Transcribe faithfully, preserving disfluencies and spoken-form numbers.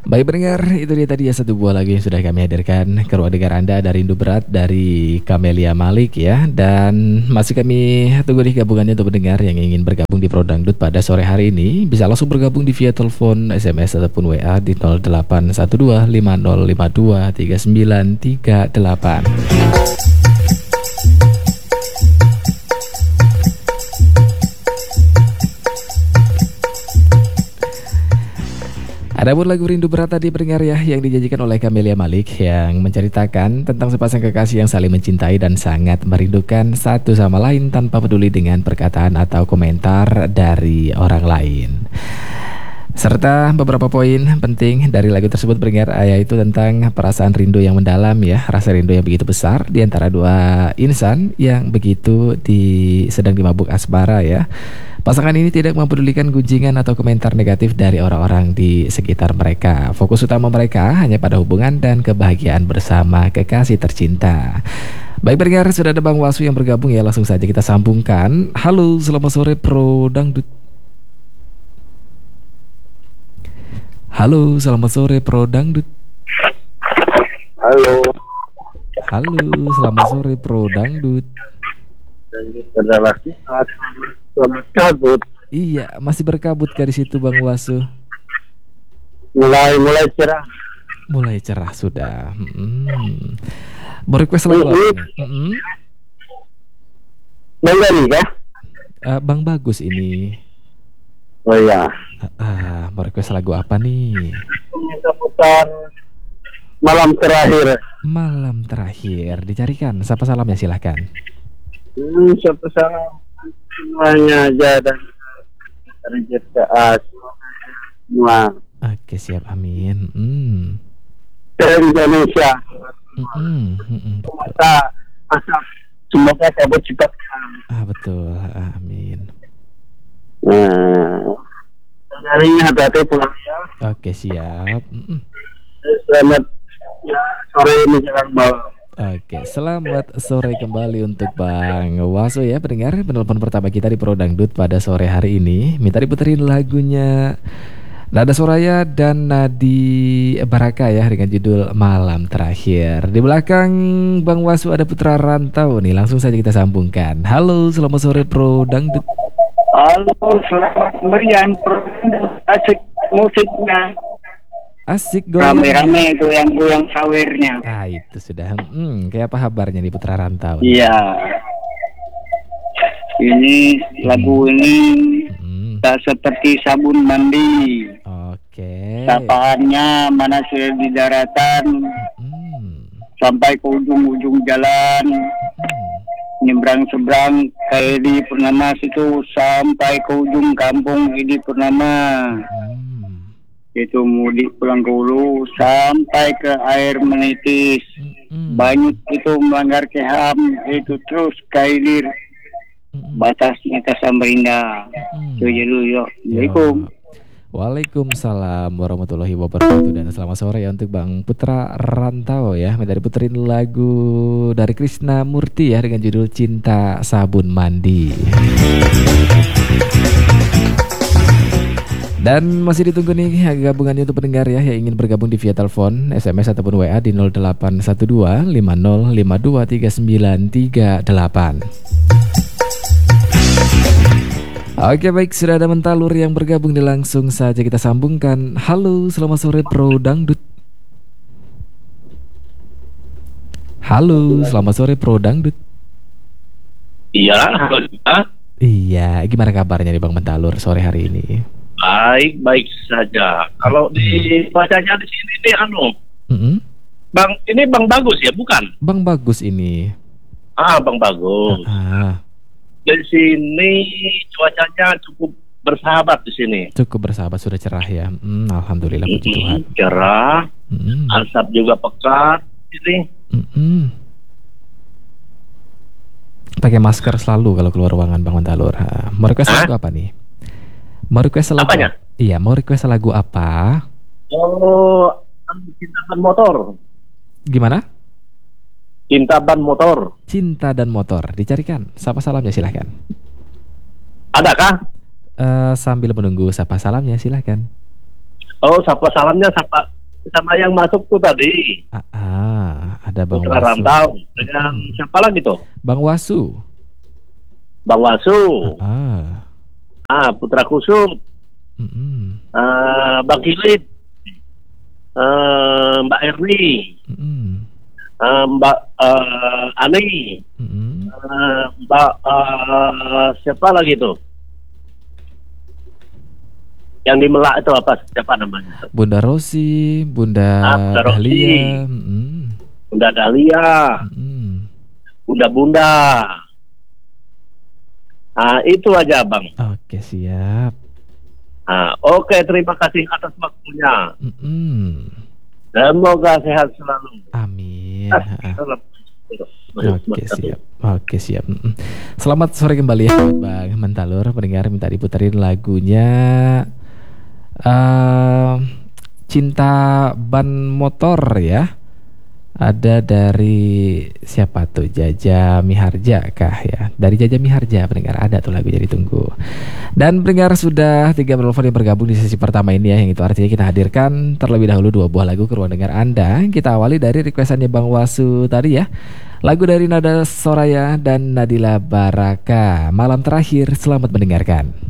Baik pendengar, itu dia tadi ya satu buah lagu yang sudah kami hadirkan ke ruang dengar Anda dari Rindu Berat dari Camelia Malik ya. Dan masih kami tunggu nih gabungannya untuk pendengar yang ingin bergabung di Pro Dangdut pada sore hari ini. Bisa langsung bergabung di via telepon, S M S ataupun W A di nol delapan satu dua lima nol lima dua tiga sembilan tiga delapan. Adapun lagu Rindu Berat tadi pendengar ya yang dijanjikan oleh Camelia Malik yang menceritakan tentang sepasang kekasih yang saling mencintai dan sangat merindukan satu sama lain tanpa peduli dengan perkataan atau komentar dari orang lain. Serta beberapa poin penting dari lagu tersebut pendengar, yaitu tentang perasaan rindu yang mendalam ya, rasa rindu yang begitu besar di antara dua insan yang begitu di sedang dimabuk asmara ya. Pasangan ini tidak mempedulikan gunjingan atau komentar negatif dari orang-orang di sekitar mereka. Fokus utama mereka hanya pada hubungan dan kebahagiaan bersama kekasih tercinta. Baik pendengar, sudah ada Bang Wasu yang bergabung ya, langsung saja kita sambungkan. Halo, selamat sore Pro Dangdut. Halo, selamat sore Pro Dangdut. Halo. Halo, selamat sore Pro Dangdut. Selamat kabut. Iya, masih berkabut kah di situ Bang Wasu? Mulai mulai cerah. Mulai cerah sudah. Hmm. Berequest lagu apa? Hmm. Bang Gani kah? Uh, Bang Bagus ini. Oh iya. Ah, uh, berequest lagu apa nih? Minta putar malam terakhir. Malam terakhir dicarikan. Siapa salamnya silahkan. Hmm, siapa salam semuanya aja dan rezeki semua. Oke siap, amin. Hmm. Dari Indonesia. Hmm. Hmm. Masa asap semoga kabut cepat. Ah betul, amin. Nah, harinya hati-hati pulang ya. Oke siap. Hmm. Selamat ya, sore menjelang malam. Oke, selamat sore kembali untuk Bang Waso ya pendengar. Penelpon pertama kita di Pro Dangdut pada sore hari ini. Minta diputerin lagunya Nada Soraya dan Nadi Baraka ya dengan judul Malam Terakhir. Di belakang Bang Wasu ada Putra Rantau nih, langsung saja kita sambungkan. Halo, selamat sore Pro Dangdut. Halo, selamat meriah Pro Dangdut. Asik musiknya. Asik goyang. Rame-rame itu yang goyang sawernya. Ah itu sudah. Hmm, kayak apa kabarnya di Putra Rantau? Iya. Ini hmm. lagu ini hmm. tak seperti sabun mandi. Oke. Sapaannya mana sudah di daratan hmm. sampai ke ujung-ujung jalan. Hmm. Nyebrang seberang kayak di Purnama situ sampai ke ujung kampung Edi Purnama. Hmm. Itu mudik pulang ke Hulu sampai ke air menitis. Mm-hmm. Banyak itu melanggar K H M itu terus kailir mm-hmm. batasnya ke Samarinda. Mm-hmm. Itu dulu yuk. Assalamualaikum. Waalaikumsalam warahmatullahi wabarakatuh dan selamat sore ya untuk Bang Putra Rantau ya. Dari puterin lagu dari Krisna Murti ya dengan judul Cinta Sabun Mandi. Dan masih ditunggu nih gabungannya untuk pendengar ya yang ingin bergabung di via telepon, S M S ataupun W A di nol delapan satu dua lima nol lima dua tiga sembilan tiga delapan. Oke baik, sudah ada Mentalur yang bergabung nih, langsung saja kita sambungkan. Halo, selamat sore Pro Dangdut. Halo, selamat sore Pro Dangdut. Iya, halo. Iya, gimana kabarnya nih Bang Mentalur sore hari ini? Baik, baik saja. Kalau di bacanya di sini nih anu, mm-hmm. Bang, ini Bang Bagus ya, bukan? Bang Bagus ini. Ah, Bang Bagus. Ah. Di sini cuacanya cukup bersahabat di sini. Cukup bersahabat, sudah cerah ya. Hmm, Alhamdulillah puji mm-hmm. Tuhan. Cerah. Mm-hmm. Asap juga pekat ini. Mm-hmm. Pakai masker selalu kalau keluar ruangan Bang Mentalur. Mau request lagu apa nih? Mau request lagu Apanya? apa? Iya, mau request lagu apa? Oh, Cinta Ban Motor. Gimana? Cinta Ban Motor. Cinta dan Motor. Dicarikan. Sapa salamnya silahkan. Adakah? Uh, sambil menunggu sapa salamnya silahkan. Oh, sapa salamnya sapa sama yang masuk tuh tadi. Ah, ah ada Bang Putra Wasu. Rantau dengan hmm. siapa lagi tuh? Bang Wasu. Bang Wasu. Ah. Ah, Putra Kusum. Mm-mm. Uh, Bang Kilit. Uh, Mbak Erni. Mm-mm. Uh, Mbak uh, Ani. Mm-mm. Uh, Mbak uh, siapa lagi tuh? Yang di Melak itu apa? Siapa namanya? Bunda Rosi, Bunda ah, Bunda Rosi. Dahlia. Mm-mm. Bunda Dahlia. Mm-mm. Bunda-bunda. Ah, itu aja, Bang. Oke, siap. Ah, oke, terima kasih atas waktunya. Mm-mm. Semoga sehat selalu. Amin. Ah, Oke, siap. Oke, siap. Mm-mm. Selamat sore kembali ya buat Bang Mentalur. Pendengar minta diputerin lagunya uh, Cinta Ban Motor ya. Ada dari siapa tuh? Jaja Miharja kah ya? Dari Jaja Miharja pendengar, ada tuh lagu, jadi tunggu. Dan pendengar sudah tiga penelpon yang bergabung di sesi pertama ini ya, yang itu artinya kita hadirkan terlebih dahulu dua buah lagu ke ruang dengar Anda. Kita awali dari requestannya Bang Wasu tadi ya. Lagu dari Nada Soraya dan Nadila Baraka. Malam Terakhir, selamat mendengarkan.